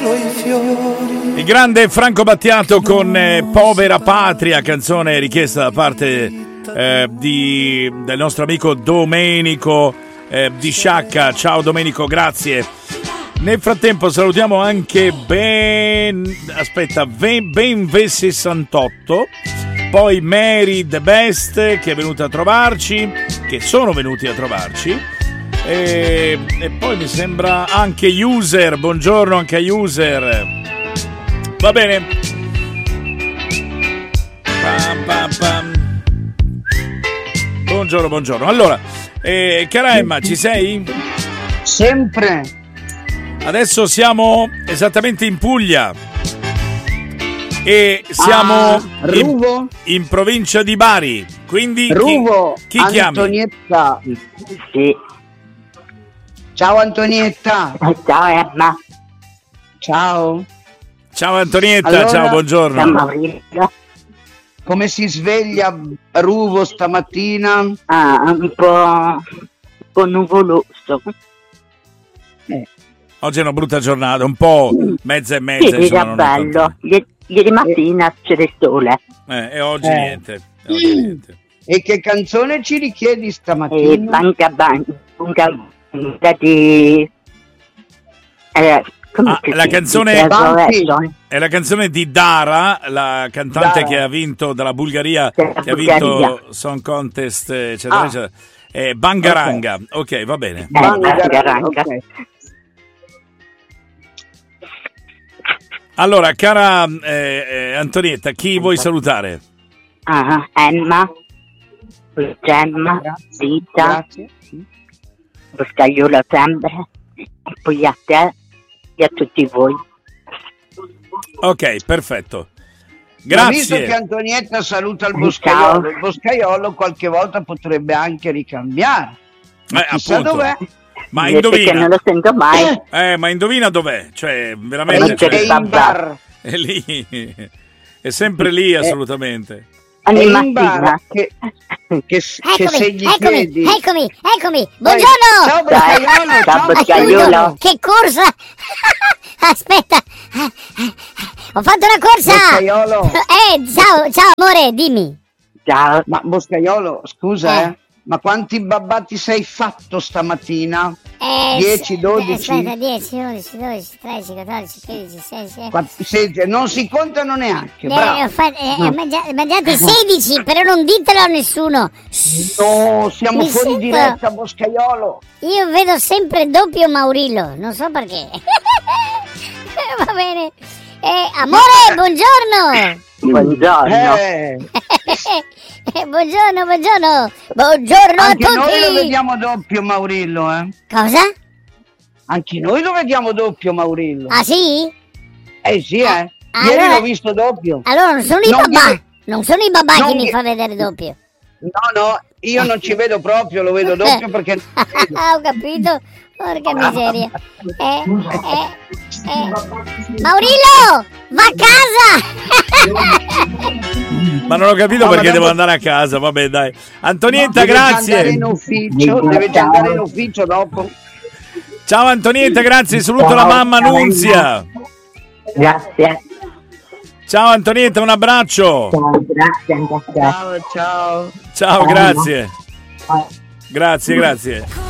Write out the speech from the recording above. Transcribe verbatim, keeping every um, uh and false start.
cielo i fiori. Il grande Franco Battiato con eh, Povera Patria, canzone richiesta da parte eh, di, del nostro amico Domenico eh, di Sciacca. Ciao Domenico, grazie. Nel frattempo salutiamo anche Ben aspetta Ben, ben V sessantotto, poi Mary The Best che è venuta a trovarci, che sono venuti a trovarci, e, e poi mi sembra anche User. Buongiorno anche a User. Va bene. Pam, pam, pam. Buongiorno, buongiorno. Allora, eh, cara Emma, ci sei? Sempre. Adesso siamo esattamente in Puglia e siamo ah, Ruvo? In, in provincia di Bari. Quindi Ruvo, chi, chi chiami? Antonietta. Sì. Ciao Antonietta. Ciao Emma. Ciao. Ciao Antonietta, allora, ciao, buongiorno. Ciao Maurizio. Come si sveglia Ruvo stamattina? Ah, un po', un po' nuvoloso. Eh. Oggi è una brutta giornata, un po' mezza e mezza. Sì, insomma, era bello. Ieri, ieri mattina eh. c'era il sole. Eh, e oggi eh. niente. E, oggi niente. E che canzone ci richiedi stamattina? E banca banca, banca di... Eh, Ah, la canzone è la canzone di Dara, la cantante Dara. Che ha vinto dalla Bulgaria, che ha vinto Song Contest, eccetera, ah. eccetera. È Bangaranga. Ok, okay, va bene. Eh, Bangaranga. Okay. Allora, cara eh, eh, Antonietta, chi vuoi salutare? Ah, Emma, Gemma, Rita, Boscaiola sempre, e poi a te e a tutti voi. Ok, perfetto. Grazie. Ma visto che Antonietta saluta il boscaiolo, il boscaiolo qualche volta potrebbe anche ricambiare. Eh, Chissà appunto. dov'è. Ma indovina. Che non lo sento mai. Eh, ma indovina dov'è? Cioè, veramente. È, cioè, è in bar. È lì. È sempre lì, assolutamente. È in bar. Che, che, che se gli eccomi, chiedi... eccomi, eccomi. Buongiorno. Ciao boscaiolo. Ciao boscaiolo. Che corsa. Aspetta. Ho fatto una corsa. Boscaiolo. Eh, ciao, ciao amore, dimmi. Ciao. Ma boscaiolo, scusa, eh. eh. Ma quanti babbati sei fatto stamattina? Eh, dieci, dodici? Aspetta, dieci, undici, dodici, tredici, quattordici, quindici, sedici. Senti, non si contano neanche. Eh, ho fatto, eh, no. mangiate, mangiate sedici, però non ditelo a nessuno. No, siamo Mi fuori sento... diretta, boscaiolo. Io vedo sempre doppio Maurillo, non so perché. Va bene. Eh, amore, buongiorno. Buongiorno. Eh. buongiorno, buongiorno. Buongiorno Anche a tutti. noi lo vediamo doppio Maurillo, eh. Cosa? Anche noi lo vediamo doppio Maurillo. Ah sì? Eh sì, eh. Ah, Ieri allora... l'ho visto doppio. Allora non sono i non babà. vi... Non sono i babà non che mi vi... fa vedere doppio. No, no, io non ci vedo proprio, lo vedo doppio perché... Ah, ho capito. Porca miseria. Eh, eh, eh. Maurillo, va a casa. Ma non ho capito no, perché devo andare a casa. Vabbè, dai. Antonietta, no, grazie. Deve andare in ufficio, deve già andare in ufficio dopo. Ciao Antonietta, grazie. Saluto ciao, la mamma Nunzia. Grazie. Ciao Antonietta, un abbraccio. Ciao, grazie. Ciao, ciao. Ciao, grazie. Grazie, grazie.